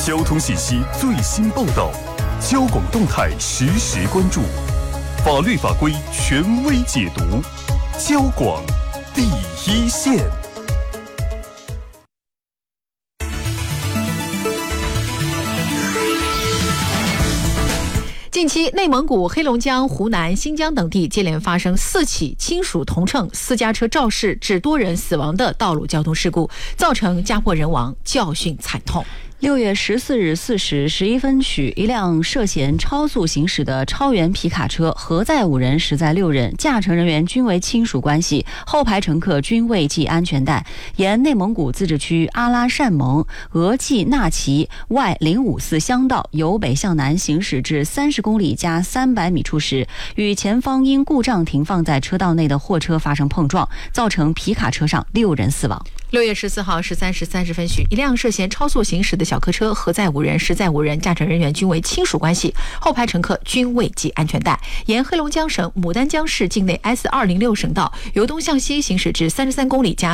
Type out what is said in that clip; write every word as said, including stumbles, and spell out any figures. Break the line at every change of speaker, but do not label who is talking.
交通信息最新报道，交广动态实时关注，法律法规权威解读，交广第一线。
近期，内蒙古、黑龙江、湖南、新疆等地接连发生四起亲属同乘私家车肇事致多人死亡的道路交通事故，造成家破人亡，教训惨痛。
六月十四日四时十一分许，一辆涉嫌超速行驶的超员皮卡车，核载五人，实载六人，驾乘人员均为亲属关系，后排乘客均未系安全带，沿内蒙古自治区阿拉善盟额济纳旗外零五四乡道由北向南行驶至三十公里加三百米处时，与前方因故障停放在车道内的货车发生碰撞，造成皮卡车上六人死亡。
六月十四号十三时三十分许，一辆涉嫌超速行驶的小客车，核载五人，实载五人，驾乘人员均为亲属关系，后排乘客均未系安全带，沿黑龙江省牡丹江市境内 S 二零六省道由东向西行驶至三十三公里加